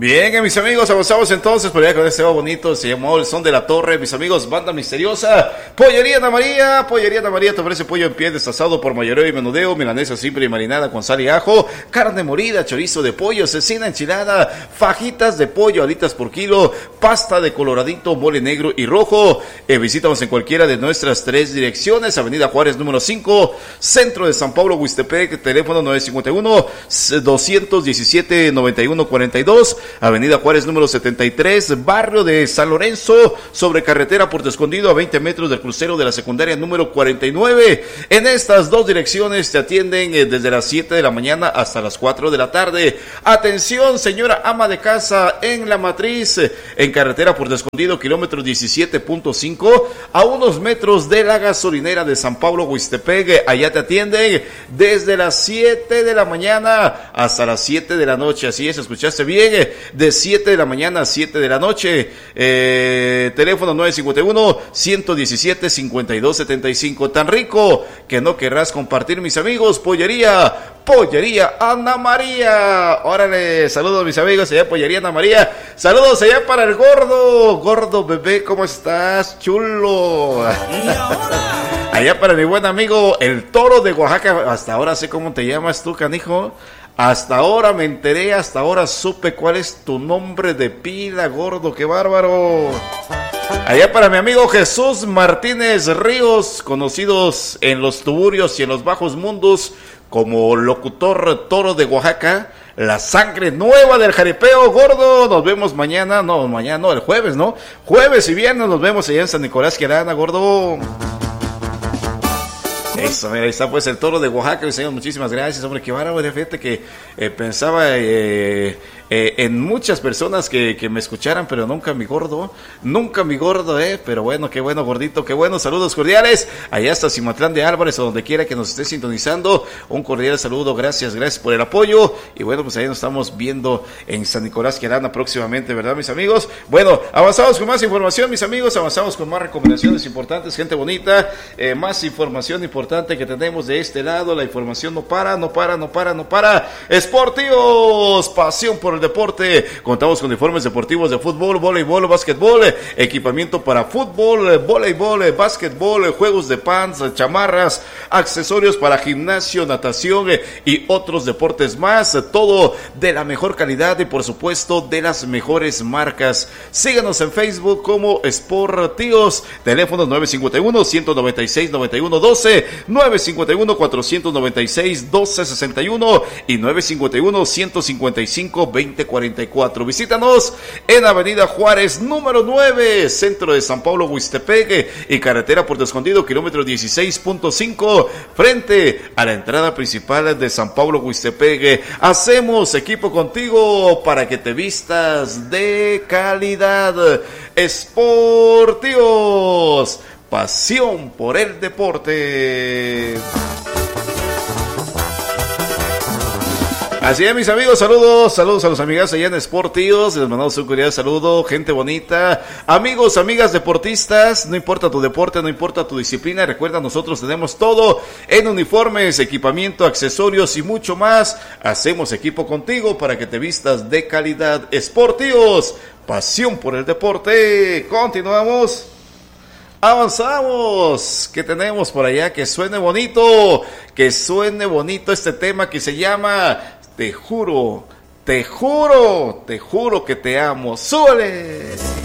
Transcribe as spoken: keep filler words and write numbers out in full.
Bien, mis amigos, avanzamos entonces por allá con este juego bonito, se llamó El Son de la Torre, mis amigos, banda misteriosa, Pollería Ana María, Pollería Ana María te ofrece pollo en pie destazado por mayoreo y menudeo, milanesa simple y marinada con sal y ajo, carne molida, chorizo de pollo, cecina enchilada, fajitas de pollo, alitas por kilo, pasta de coloradito, mole negro y rojo. Eh, visítanos en cualquiera de nuestras tres direcciones, Avenida Juárez número cinco, Centro de San Pablo, Huistepec, teléfono nueve cinco uno, dos uno siete, nueve uno cuatro dos, Avenida Juárez número setenta y tres, barrio de San Lorenzo, sobre carretera Puerto Escondido, a veinte metros del crucero de la secundaria número cuarenta y nueve. En estas dos direcciones te atienden eh, desde las siete de la mañana hasta las cuatro de la tarde. Atención, señora ama de casa, en La Matriz, eh, en carretera Puerto Escondido, kilómetro diecisiete punto cinco, a unos metros de la gasolinera de San Pablo, Huistepec. Allá te atienden desde las siete de la mañana hasta las siete de la noche. Así es, escuchaste bien, eh, de siete de la mañana a siete de la noche. Eh, teléfono nueve cinco uno, uno uno siete, cinco dos siete cinco. Tan rico que no querrás compartir, mis amigos. Pollería, Pollería Ana María. Órale, saludos mis amigos, allá Pollería Ana María. Saludos allá para el gordo, gordo bebé, ¿cómo estás? Chulo. Allá para mi buen amigo, el Toro de Oaxaca. Hasta ahora sé cómo te llamas tú, canijo. Hasta ahora me enteré, hasta ahora supe cuál es tu nombre de pila, gordo, qué bárbaro. Allá para mi amigo Jesús Martínez Ríos, conocidos en los tuburios y en los bajos mundos como locutor Toro de Oaxaca, la sangre nueva del jaripeo, gordo. Nos vemos mañana, no, mañana no, el jueves, ¿no? Jueves y viernes nos vemos allá en San Nicolás Quirana, gordo. Eso, mira, ahí está pues el Toro de Oaxaca, señor, muchísimas gracias, hombre, qué bárbaro, fíjate que eh, pensaba eh, eh, en muchas personas que, que me escucharan, pero nunca mi gordo, nunca mi gordo, eh, pero bueno, qué bueno, gordito, qué bueno, saludos cordiales, allá hasta Cimatlán de Álvarez, o donde quiera que nos esté sintonizando, un cordial saludo, gracias, gracias por el apoyo, y bueno, pues ahí nos estamos viendo en San Nicolás Quirana próximamente, ¿verdad, mis amigos? Bueno, avanzamos con más información, mis amigos, avanzamos con más recomendaciones importantes, gente bonita, eh, más información importante que tenemos de este lado, la información no para, no para, no para, no para. Sportivos, pasión por el deporte. Contamos con uniformes deportivos de fútbol, voleibol, básquetbol, equipamiento para fútbol, voleibol, básquetbol, juegos de pants, chamarras, accesorios para gimnasio, natación y otros deportes más. Todo de la mejor calidad y por supuesto de las mejores marcas. Síganos en Facebook como Sportivos. Teléfono nueve cinco uno, uno nueve seis, nueve uno uno dos, nueve cinco uno, cuatro nueve seis, uno dos seis uno y nueve cinco uno, uno cinco cinco, dos cero cuatro cuatro. Visítanos en Avenida Juárez número nueve, Centro de San Pablo, Huistepec, y carretera Puerto Escondido, kilómetro dieciséis punto cinco, frente a la entrada principal de San Pablo, Huistepec. Hacemos equipo contigo para que te vistas de calidad. Sportivos, pasión por el deporte. Así es, mis amigos, saludos, saludos a los amigos allá en Sportivos, les mandamos un cordial saludo, gente bonita, amigos, amigas deportistas, no importa tu deporte, no importa tu disciplina, recuerda, nosotros tenemos todo en uniformes, equipamiento, accesorios y mucho más. Hacemos equipo contigo para que te vistas de calidad. Sportivos, pasión por el deporte. Continuamos. Avanzamos, ¿qué tenemos por allá? Que suene bonito, que suene bonito este tema que se llama Te juro, te juro, te juro que te amo. ¡Súbele!